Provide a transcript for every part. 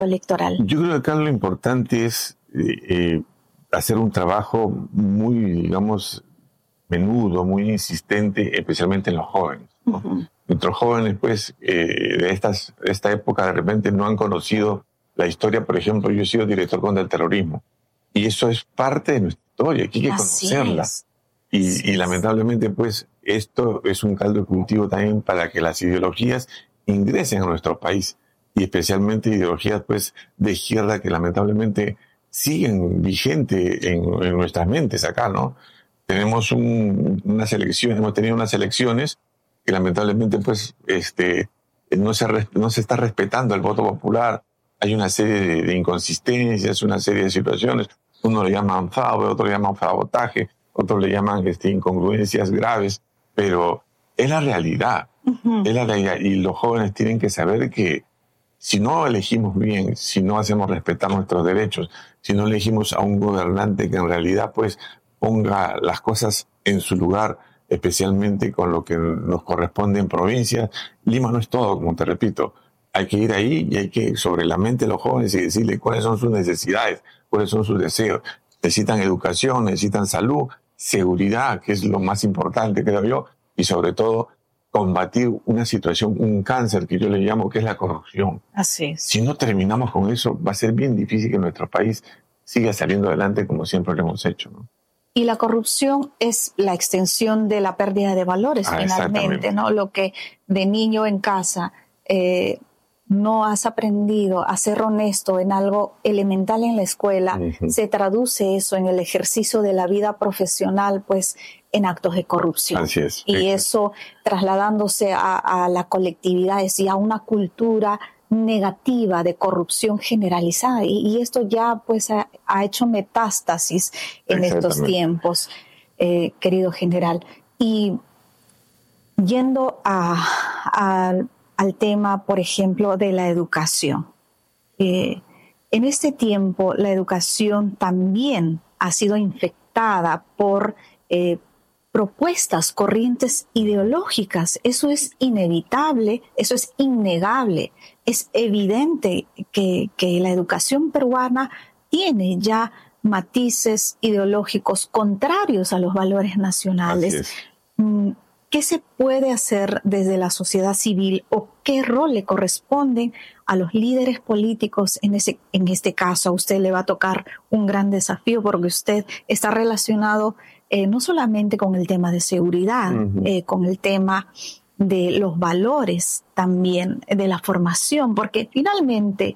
electoral? Yo creo que acá lo importante es hacer un trabajo muy, digamos, menudo, muy insistente, especialmente en los jóvenes, ¿no? Uh-huh. Nuestros jóvenes, pues, de esta época, de repente no han conocido la historia. Por ejemplo, yo he sido director contra el terrorismo, y eso es parte de nuestra historia, aquí hay que conocerla. Y lamentablemente, pues, esto es un caldo de cultivo también para que las ideologías ingresen a nuestro país, y especialmente ideologías, pues, de izquierda que lamentablemente siguen vigentes en nuestras mentes acá, ¿no? Tenemos hemos tenido unas elecciones que lamentablemente, pues, no se está respetando el voto popular. Hay una serie de inconsistencias, una serie de situaciones. Uno le llaman fraude, otro le llaman sabotaje, otros le llaman incongruencias graves, pero es la realidad. Uh-huh. Es la realidad, y los jóvenes tienen que saber que si no elegimos bien, si no hacemos respetar nuestros derechos, si no elegimos a un gobernante que en realidad, pues, ponga las cosas en su lugar, especialmente con lo que nos corresponde en provincias. Lima no es todo, como te repito. Hay que ir ahí y hay que, sobre la mente de los jóvenes, y decirles cuáles son sus necesidades, cuáles son sus deseos. Necesitan educación, necesitan salud, seguridad, que es lo más importante, creo yo, y sobre todo combatir una situación, un cáncer que yo le llamo, que es la corrupción. Así es. Si no terminamos con eso, va a ser bien difícil que nuestro país siga saliendo adelante como siempre lo hemos hecho, ¿no? Y la corrupción es la extensión de la pérdida de valores, finalmente, ¿no? Lo que de niño en casa no has aprendido a ser honesto en algo elemental en la escuela, uh-huh, se traduce eso en el ejercicio de la vida profesional, pues, en actos de corrupción. Así es. Y eso trasladándose a la colectividad, es decir, a una cultura negativa de corrupción generalizada, y esto ya, pues, ha hecho metástasis en estos tiempos, querido general. Y yendo al tema, por ejemplo, de la educación. En este tiempo, la educación también ha sido infectada por propuestas, corrientes ideológicas. Eso es inevitable, eso es innegable. Es evidente que la educación peruana tiene ya matices ideológicos contrarios a los valores nacionales. ¿Qué se puede hacer desde la sociedad civil, o qué rol le corresponde a los líderes políticos en este caso? A usted le va a tocar un gran desafío, porque usted está relacionado no solamente con el tema de seguridad, uh-huh, con el tema de los valores también, de la formación, porque finalmente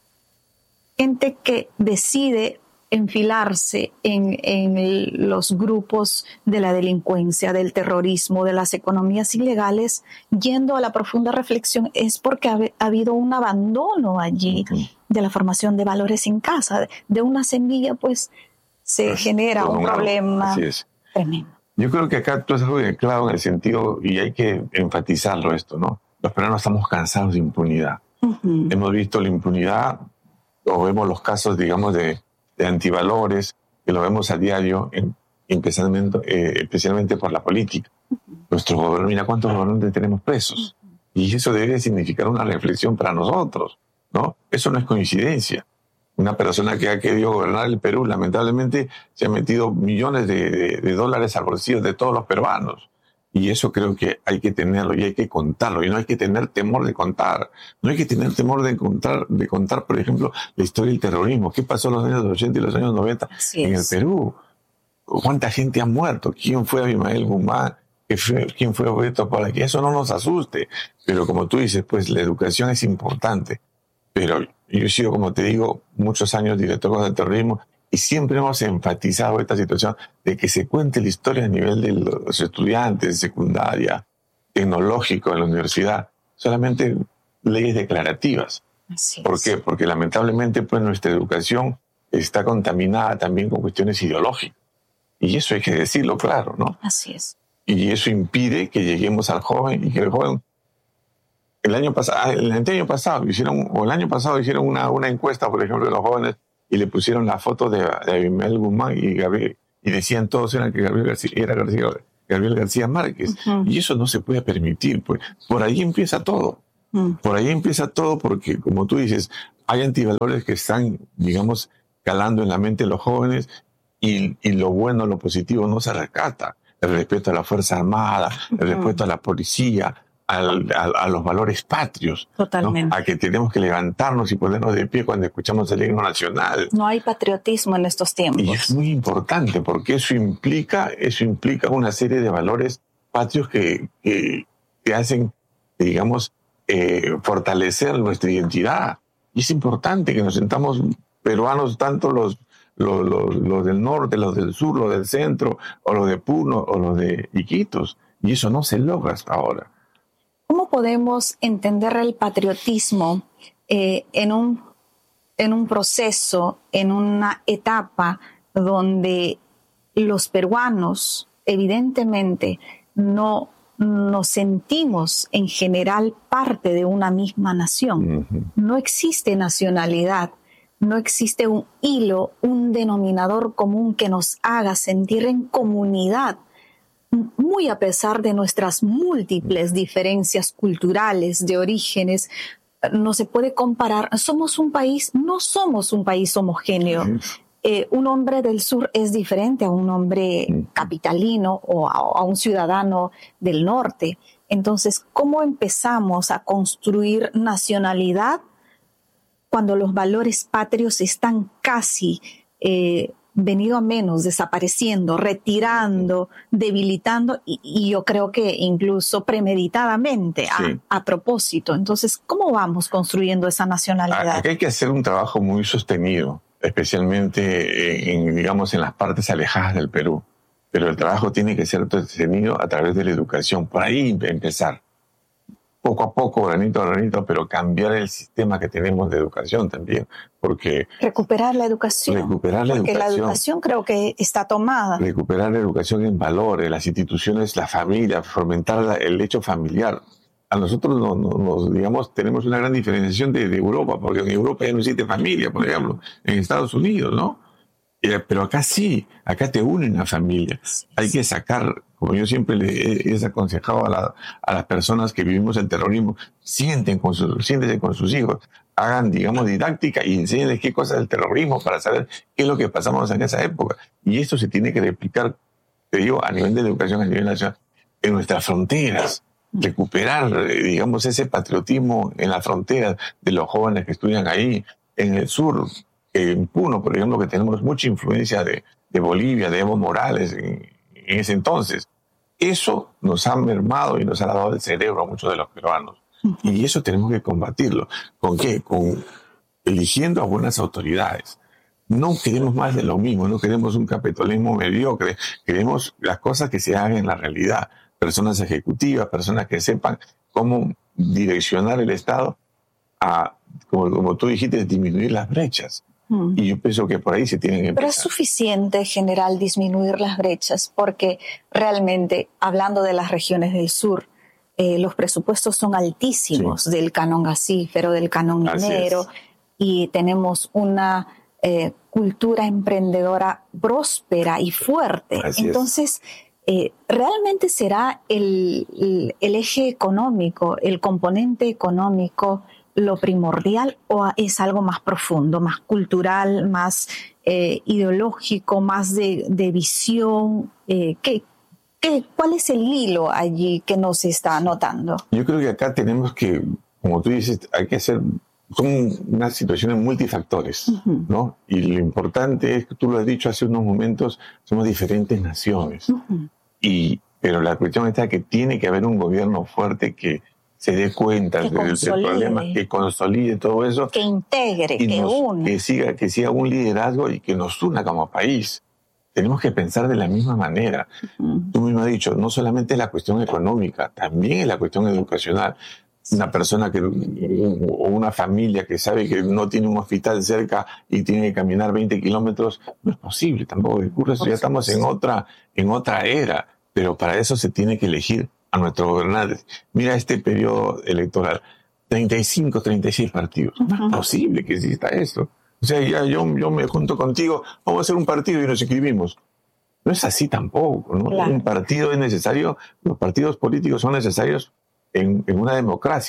gente que decide enfilarse en los grupos de la delincuencia, del terrorismo, de las economías ilegales, yendo a la profunda reflexión, es porque ha habido un abandono allí, uh-huh, de la formación de valores en casa. De una semilla, pues, se genera un problema tremendo. Yo creo que acá tú has algo de claro en el sentido, y hay que enfatizarlo esto, ¿no? Los peruanos estamos cansados de impunidad. Uh-huh. Hemos visto la impunidad, o vemos los casos, digamos, de antivalores, que lo vemos a diario, especialmente por la política. Nuestro gobierno, mira cuántos gobernantes tenemos presos. Y eso debe significar una reflexión para nosotros, ¿no? Eso no es coincidencia. Una persona que ha querido gobernar el Perú, lamentablemente, se ha metido millones de dólares al bolsillo de todos los peruanos. Y eso creo que hay que tenerlo y hay que contarlo. Y no hay que tener temor de contar. No hay que tener temor de contar, por ejemplo, la historia del terrorismo. ¿Qué pasó en los años 80 y los años 90 en el Perú? ¿Cuánta gente ha muerto? ¿Quién fue Abimael Guzmán? ¿Quién fue Roberto Paula? Que eso no nos asuste. Pero como tú dices, pues la educación es importante. Pero yo he sido, como te digo, muchos años director contra el terrorismo, y siempre hemos enfatizado esta situación de que se cuente la historia a nivel de los estudiantes de secundaria, tecnológico, en la universidad. Solamente leyes declarativas. ¿Por qué? Porque lamentablemente, pues, nuestra educación está contaminada también con cuestiones ideológicas. Y eso hay que decirlo claro, ¿no? Así es. Y eso impide que lleguemos al joven, y que el joven... El año pasado hicieron una encuesta, por ejemplo, de los jóvenes, y le pusieron la foto de Abimael Guzmán y Gabriel, y decían todos eran que Gabriel García Márquez. Uh-huh. Y eso no se puede permitir, pues. Por ahí empieza todo. Por ahí empieza todo porque, como tú dices, hay antivalores que están, digamos, calando en la mente de los jóvenes y lo bueno, lo positivo no se rescata. El respeto a la Fuerza Armada, el respeto a la policía, a los valores patrios. Totalmente. ¿No? A que tenemos que levantarnos y ponernos de pie cuando escuchamos el himno nacional. No hay patriotismo en estos tiempos. Y es muy importante porque eso implica una serie de valores patrios que hacen, digamos, fortalecer nuestra identidad. Y es importante que nos sentamos peruanos, tanto los del norte, los del sur, los del centro, o los de Puno, o los de Iquitos. Y eso no se logra hasta ahora. ¿Cómo podemos entender el patriotismo en un proceso, en una etapa donde los peruanos evidentemente no nos sentimos en general parte de una misma nación? No existe nacionalidad, no existe un hilo, un denominador común que nos haga sentir en comunidad, muy a pesar de nuestras múltiples diferencias culturales, de orígenes. No se puede comparar. No somos un país homogéneo. Un hombre del sur es diferente a un hombre capitalino o a un ciudadano del norte. Entonces, ¿cómo empezamos a construir nacionalidad cuando los valores patrios están casi venido a menos, desapareciendo, retirando, debilitando y yo creo que incluso premeditadamente, a propósito? Entonces, ¿cómo vamos construyendo esa nacionalidad? Aquí hay que hacer un trabajo muy sostenido, especialmente en las partes alejadas del Perú. Pero el trabajo tiene que ser sostenido a través de la educación. Por ahí empezar. Poco a poco, granito a granito, pero cambiar el sistema que tenemos de educación también, porque... Recuperar la educación. Porque la educación creo que está tomada. Recuperar la educación en valores, las instituciones, la familia, fomentar el hecho familiar. A nosotros digamos, tenemos una gran diferenciación de Europa, porque en Europa ya no existe familia, por ejemplo, en Estados Unidos, ¿no? Pero acá sí, acá te unen a familia. Hay que sacar, como yo siempre le he aconsejado a las personas que vivimos el terrorismo, siéntense con sus hijos, hagan, digamos, didáctica y enséñenles qué cosa es el terrorismo para saber qué es lo que pasamos en esa época. Y esto se tiene que replicar, te digo, a nivel de educación, a nivel nacional, en nuestras fronteras. Recuperar, digamos, ese patriotismo en las fronteras de los jóvenes que estudian ahí, en el sur. En Puno, por ejemplo, que tenemos mucha influencia de Bolivia, de Evo Morales en ese entonces. Eso nos ha mermado y nos ha lavado el cerebro a muchos de los peruanos. Y eso tenemos que combatirlo. ¿Con qué? Con eligiendo a buenas autoridades. No queremos más de lo mismo, no queremos un capitalismo mediocre, queremos las cosas que se hagan en la realidad. Personas ejecutivas, personas que sepan cómo direccionar el Estado a, como tú dijiste, disminuir las brechas. Y yo pienso que por ahí se tienen que empezar. Pero es suficiente, general, disminuir las brechas, porque realmente, hablando de las regiones del sur, los presupuestos son altísimos, del canon gasífero, del canon minero, y tenemos una cultura emprendedora próspera y fuerte. Entonces, ¿realmente será el eje económico, el componente económico, lo primordial, o es algo más profundo, más cultural, más ideológico, más de visión? ¿Cuál es el hilo allí que nos está anotando? Yo creo que acá tenemos que, como tú dices, hay que hacer, son unas situaciones multifactores, ¿no? Y lo importante es que tú lo has dicho hace unos momentos, somos diferentes naciones. Pero la cuestión está que tiene que haber un gobierno fuerte que se dé cuenta del problema, que consolide todo eso. Que integre, que una. Que siga un liderazgo y que nos una como país. Tenemos que pensar de la misma manera. Tú mismo has dicho, no solamente es la cuestión económica, también es la cuestión educacional. Una persona o una familia que sabe que no tiene un hospital cerca y tiene que caminar 20 kilómetros, no es posible, tampoco ocurre eso. Ya estamos en otra era, pero para eso se tiene que elegir a nuestros gobernantes. Mira este periodo electoral, 35, 36 partidos. No es posible que exista eso. O sea, ya yo me junto contigo, vamos a hacer un partido y nos inscribimos. No es así tampoco, ¿no? Claro. Un partido es necesario, los partidos políticos son necesarios en una democracia,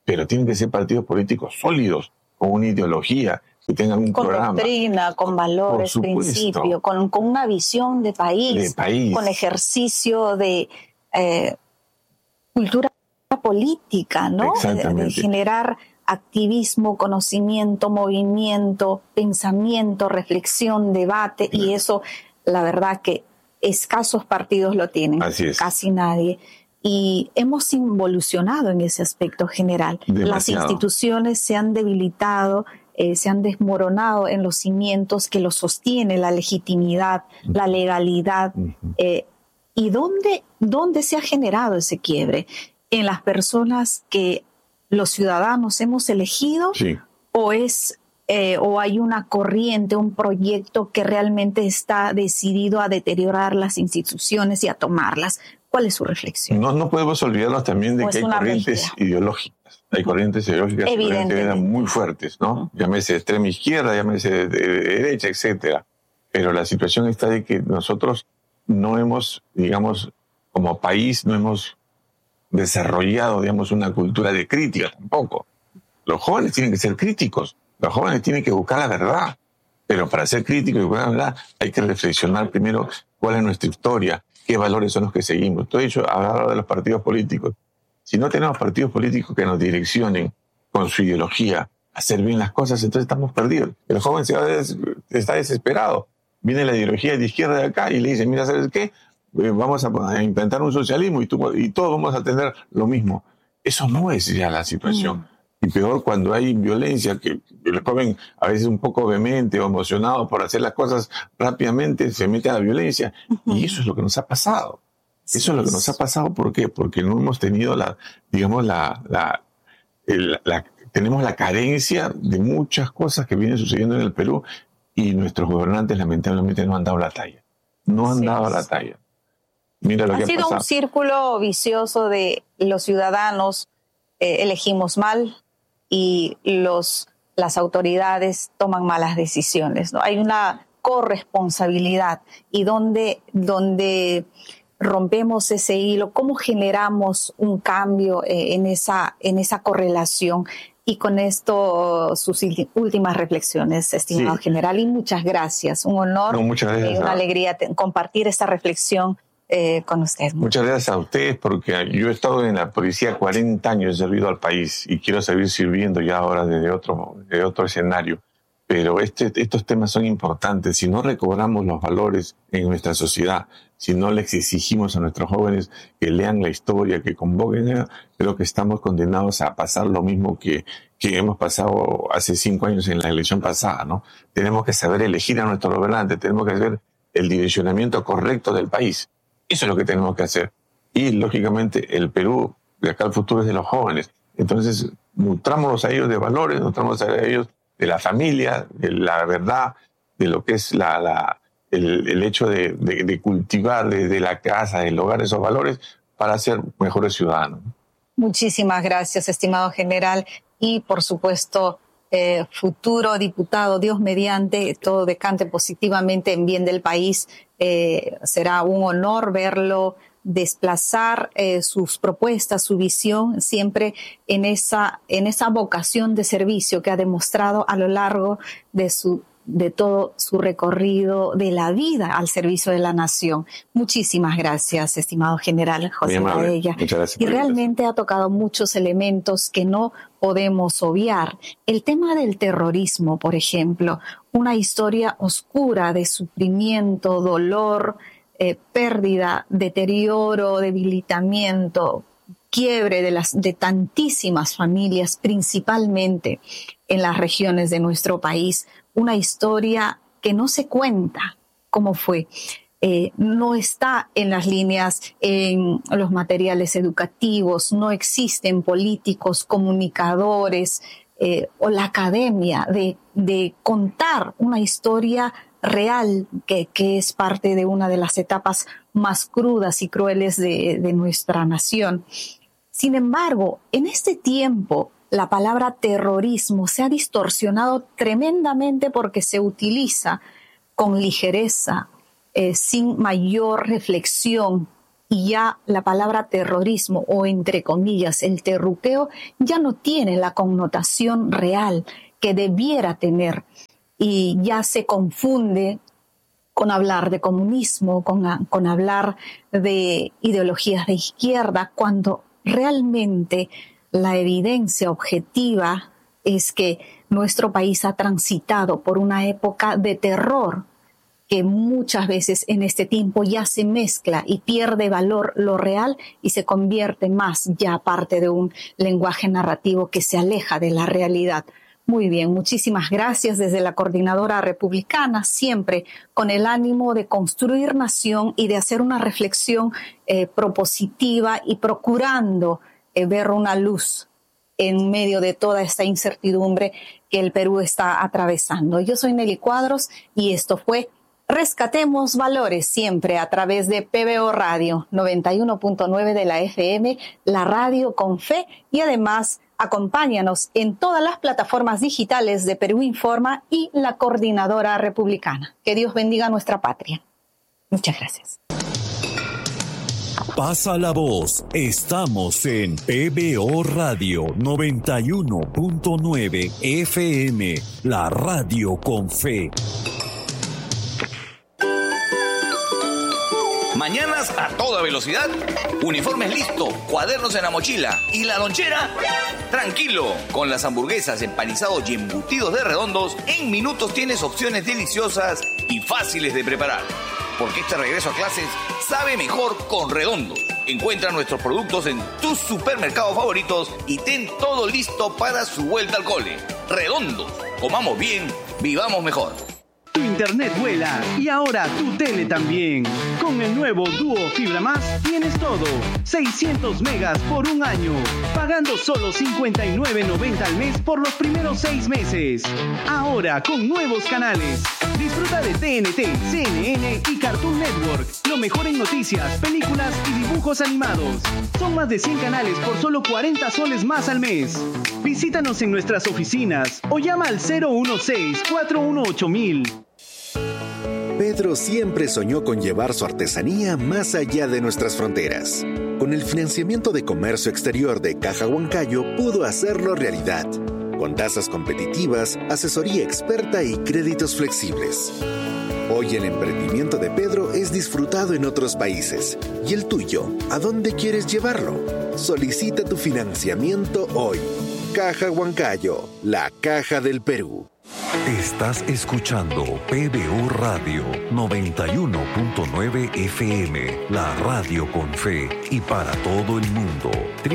pero tienen que ser partidos políticos sólidos, con una ideología, que tengan un programa. Con doctrina, con valores, principios, con una visión de país, con ejercicio de cultura política, ¿no? De generar activismo, conocimiento, movimiento, pensamiento, reflexión, debate, y eso, la verdad que escasos partidos lo tienen, casi nadie. Y hemos involucionado en ese aspecto general. Demasiado. Las instituciones se han debilitado, se han desmoronado en los cimientos que los sostiene la legitimidad, la legalidad. ¿Y dónde se ha generado ese quiebre? ¿En las personas que los ciudadanos hemos elegido? Sí. ¿O hay una corriente, un proyecto que realmente está decidido a deteriorar las instituciones y a tomarlas? ¿Cuál es su reflexión? No podemos olvidarnos también de que hay corrientes ideológicas. Hay corrientes ideológicas muy fuertes, ¿no? Llámese de extrema izquierda, llámese de derecha, etcétera. Pero la situación está de que nosotros no hemos, digamos, como país, no hemos desarrollado, digamos, una cultura de crítica tampoco. Los jóvenes tienen que ser críticos. Los jóvenes tienen que buscar la verdad. Pero para ser críticos y buscar la verdad hay que reflexionar primero cuál es nuestra historia, qué valores son los que seguimos. Todo ello hablado de los partidos políticos. Si no tenemos partidos políticos que nos direccionen con su ideología a hacer bien las cosas, entonces estamos perdidos. El joven está desesperado. Viene la ideología de izquierda de acá y le dice, mira, ¿sabes qué? Vamos a implantar un socialismo y todos vamos a tener lo mismo. Eso no es ya la situación. Y peor cuando hay violencia, que el joven a veces un poco vehemente o emocionado por hacer las cosas rápidamente se mete a la violencia. Y eso es lo que nos ha pasado. Eso es lo que nos ha pasado. ¿Por qué? Porque no hemos tenido tenemos la carencia de muchas cosas que vienen sucediendo en el Perú y nuestros gobernantes lamentablemente no han dado la talla. No han dado la talla. Mira lo que ha sido un círculo vicioso de los ciudadanos elegimos mal y las autoridades toman malas decisiones, ¿no? Hay una corresponsabilidad y donde rompemos ese hilo, cómo generamos un cambio en esa correlación. Y con esto sus últimas reflexiones, estimado general, y muchas gracias. Un honor y una alegría compartir esta reflexión con usted. Muchas gracias a ustedes, porque yo he estado en la policía 40 años, he servido al país y quiero seguir sirviendo ya ahora desde otro escenario. Pero estos temas son importantes. Si no recobramos los valores en nuestra sociedad, si no les exigimos a nuestros jóvenes que lean la historia, que convoquen, creo que estamos condenados a pasar lo mismo que hemos pasado hace 5 años en la elección pasada, ¿no? Tenemos que saber elegir a nuestros gobernantes, tenemos que hacer el direccionamiento correcto del país. Eso es lo que tenemos que hacer. Y, lógicamente, el Perú, de acá al futuro, es de los jóvenes. Entonces, nutrámonos a ellos de valores, nutrámonos a ellos de la familia, de la verdad, de lo que es el hecho de cultivar desde la casa, del hogar, esos valores para ser mejores ciudadanos. Muchísimas gracias, estimado general. Y, por supuesto, futuro diputado, Dios mediante, todo decante positivamente en bien del país. Será un honor verlo desplazar sus propuestas, su visión, siempre en esa vocación de servicio que ha demostrado a lo largo de todo su recorrido de la vida al servicio de la nación. Muchísimas gracias, estimado general José Ladella. Muchas gracias. Y realmente ha tocado muchos elementos que no podemos obviar. El tema del terrorismo, por ejemplo, una historia oscura de sufrimiento, dolor, pérdida, deterioro, debilitamiento, quiebre de tantísimas familias, principalmente en las regiones de nuestro país. Una historia que no se cuenta cómo fue. No está en las líneas, en los materiales educativos, no existen políticos, comunicadores o la academia de contar una historia real que es parte de una de las etapas más crudas y crueles de nuestra nación. Sin embargo, en este tiempo, la palabra terrorismo se ha distorsionado tremendamente porque se utiliza con ligereza, sin mayor reflexión, y ya la palabra terrorismo, o entre comillas el terruqueo, ya no tiene la connotación real que debiera tener, y ya se confunde con hablar de comunismo, con hablar de ideologías de izquierda, cuando realmente la evidencia objetiva es que nuestro país ha transitado por una época de terror, que muchas veces en este tiempo ya se mezcla y pierde valor lo real y se convierte más ya parte de un lenguaje narrativo que se aleja de la realidad. Muy bien, muchísimas gracias desde la Coordinadora Republicana, siempre con el ánimo de construir nación y de hacer una reflexión propositiva y procurando ver una luz en medio de toda esta incertidumbre que el Perú está atravesando. Yo soy Nelly Cuadros y esto fue Rescatemos Valores, siempre a través de PBO Radio 91.9 de la FM, la radio con fe, y además acompáñanos en todas las plataformas digitales de Perú Informa y la Coordinadora Republicana. Que Dios bendiga a nuestra patria. Muchas gracias. Pasa la voz. Estamos en PBO Radio 91.9 FM, la radio con fe. Mañanas a toda velocidad, uniformes listo, cuadernos en la mochila y la lonchera. Tranquilo, con las hamburguesas, empanizados y embutidos de Redondos, en minutos tienes opciones deliciosas y fáciles de preparar. Porque este regreso a clases sabe mejor con Redondos. Encuentra nuestros productos en tus supermercados favoritos y ten todo listo para su vuelta al cole. Redondos, comamos bien, vivamos mejor. Tu internet vuela y ahora tu tele también. Con el nuevo Duo Fibra Más tienes todo. 600 megas por un año, pagando solo $59.90 al mes por los primeros 6 meses. Ahora con nuevos canales. Disfruta de TNT, CNN y Cartoon Network. Lo mejor en noticias, películas y dibujos animados. Son más de 100 canales por solo 40 soles más al mes. Visítanos en nuestras oficinas o llama al 016-418-1000. Pedro siempre soñó con llevar su artesanía más allá de nuestras fronteras. Con el financiamiento de comercio exterior de Caja Huancayo pudo hacerlo realidad, con tasas competitivas, asesoría experta y créditos flexibles. Hoy el emprendimiento de Pedro es disfrutado en otros países. ¿Y el tuyo? ¿A dónde quieres llevarlo? Solicita tu financiamiento hoy. Caja Huancayo, la caja del Perú. Estás escuchando PBO Radio 91.9 FM, la radio con fe y para todo el mundo.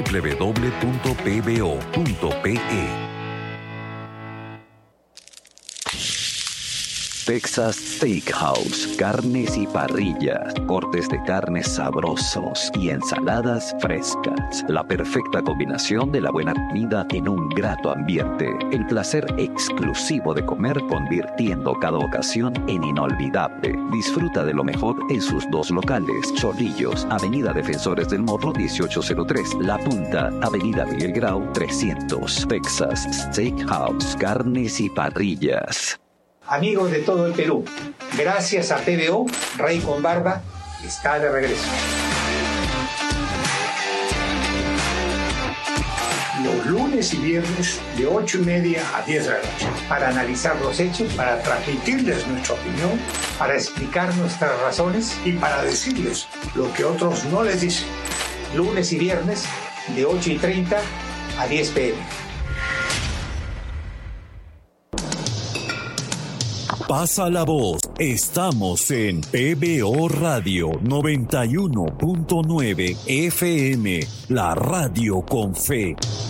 www.pbo.pe. Texas Steakhouse, carnes y parrillas, cortes de carnes sabrosos y ensaladas frescas. La perfecta combinación de la buena comida en un grato ambiente. El placer exclusivo de comer, convirtiendo cada ocasión en inolvidable. Disfruta de lo mejor en sus 2 locales: Chorrillos, Avenida Defensores del Morro 1803, La Punta, Avenida Miguel Grau 300. Texas Steakhouse, carnes y parrillas. Amigos de todo el Perú, gracias a PBO, Rey con Barba está de regreso. Los lunes y viernes de 8:30 a 10 de la noche, para analizar los hechos, para transmitirles nuestra opinión, para explicar nuestras razones y para decirles lo que otros no les dicen. Lunes y viernes de 8:30 a 10 p.m. Pasa la voz. Estamos en PBO Radio 91.9 FM, la radio con fe.